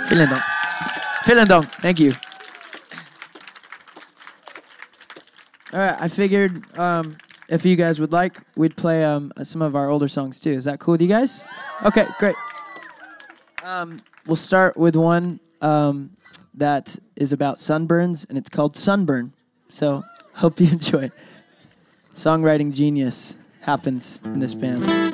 Vielen Dank. Vielen Dank. Thank you. All right, I figured if you guys would like, we'd play some of our older songs too. Is that cool with you guys? Okay, great. We'll start with one that is about sunburns, and it's called Sunburn. So, hope you enjoy it. Songwriting genius happens in this band.